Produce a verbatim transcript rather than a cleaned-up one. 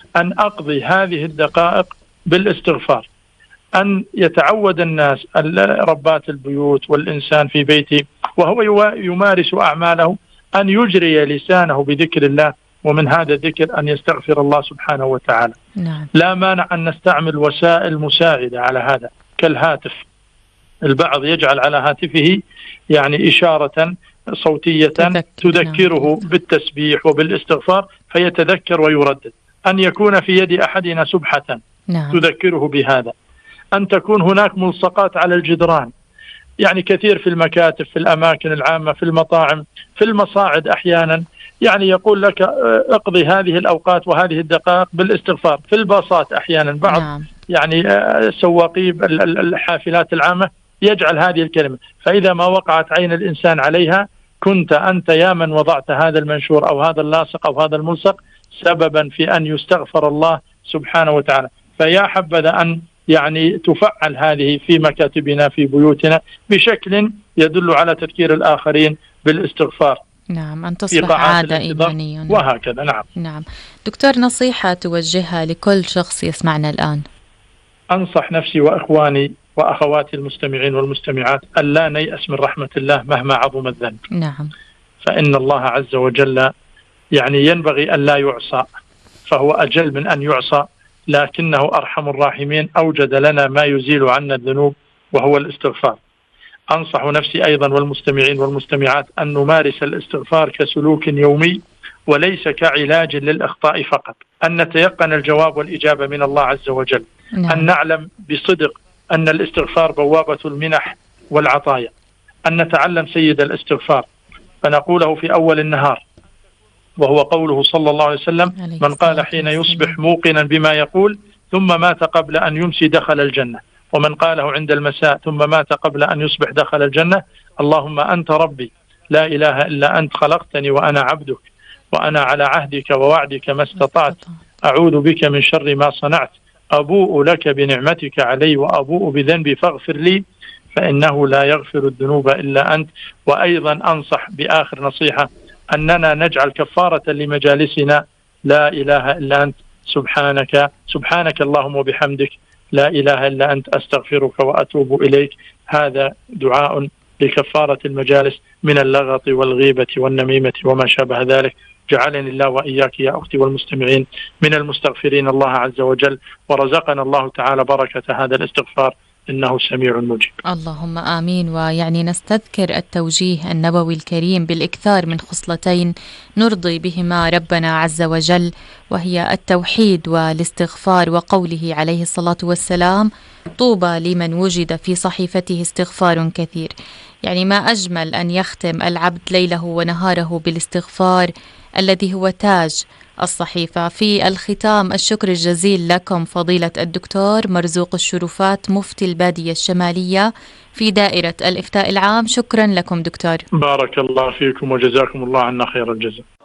أن أقضي هذه الدقائق بالاستغفار، أن يتعود الناس ربات البيوت والإنسان في بيته وهو يمارس أعماله أن يجري لسانه بذكر الله، ومن هذا الذكر أن يستغفر الله سبحانه وتعالى. نعم. لا مانع أن نستعمل وسائل مساعدة على هذا كالهاتف، البعض يجعل على هاتفه يعني إشارة صوتية تذكر. تذكره نعم. بالتسبيح وبالاستغفار فيتذكر ويردد، أن يكون في يد أحدنا سبحة نعم. تذكره بهذا، أن تكون هناك ملصقات على الجدران، يعني كثير في المكاتب، في الأماكن العامة، في المطاعم، في المصاعد أحيانا، يعني يقول لك اقضي هذه الأوقات وهذه الدقائق بالاستغفار. في الباصات أحيانا بعض نعم. يعني سواقي الحافلات العامة يجعل هذه الكلمة، فإذا ما وقعت عين الإنسان عليها كنت أنت يا من وضعت هذا المنشور أو هذا اللاصق أو هذا الملصق سببا في أن يستغفر الله سبحانه وتعالى. فيا حبذا أن يعني تفعل هذه في مكاتبنا في بيوتنا بشكل يدل على تذكير الآخرين بالاستغفار. نعم، أن تصبح عادة إيمانية. وهكذا. نعم. نعم دكتور، نصيحة توجهها لكل شخص يسمعنا الآن؟ أنصح نفسي وإخواني وأخواتي المستمعين والمستمعات أن لا نيأس من رحمة الله مهما عظم الذنب. نعم. فإن الله عز وجل يعني ينبغي أن لا يعصى، فهو أجل من أن يعصى، لكنه أرحم الراحمين أوجد لنا ما يزيل عنا الذنوب وهو الاستغفار. أنصح نفسي أيضا والمستمعين والمستمعات أن نمارس الاستغفار كسلوك يومي وليس كعلاج للأخطاء فقط، أن نتيقن الجواب والإجابة من الله عز وجل. نعم. أن نعلم بصدق أن الاستغفار بوابة المنح والعطايا، أن نتعلم سيد الاستغفار فنقوله في أول النهار، وهو قوله صلى الله عليه وسلم: من قال حين يصبح موقنا بما يقول ثم مات قبل أن يمسي دخل الجنة، ومن قاله عند المساء ثم مات قبل أن يصبح دخل الجنة. اللهم أنت ربي لا إله إلا أنت خلقتني وأنا عبدك وأنا على عهدك ووعدك ما استطعت، أعوذ بك من شر ما صنعت، أبوء لك بنعمتك علي وأبوء بذنبي فاغفر لي فإنه لا يغفر الذنوب إلا أنت. وأيضا أنصح بآخر نصيحة أننا نجعل كفارة لمجالسنا لا إله إلا أنت سبحانك سبحانك اللهم وبحمدك لا إله إلا أنت أستغفرك وأتوب إليك. هذا دعاء لكفارة المجالس من اللغط والغيبة والنميمة وما شابه ذلك. جعلني الله وإياك يا أختي والمستمعين من المستغفرين الله عز وجل، ورزقنا الله تعالى بركة هذا الاستغفار إنه سميع مجيب. اللهم آمين. ويعني نستذكر التوجيه النبوي الكريم بالإكثار من خصلتين نرضي بهما ربنا عز وجل، وهي التوحيد والاستغفار، وقوله عليه الصلاة والسلام: طوبى لمن وجد في صحيفته استغفار كثير. يعني ما أجمل أن يختم العبد ليله ونهاره بالاستغفار الذي هو تاج الصحيفة. في الختام الشكر الجزيل لكم فضيلة الدكتور مرزوق الشرفات مفتي البادية الشمالية في دائرة الإفتاء العام. شكرا لكم دكتور. بارك الله فيكم وجزاكم الله عنا خير الجزاء.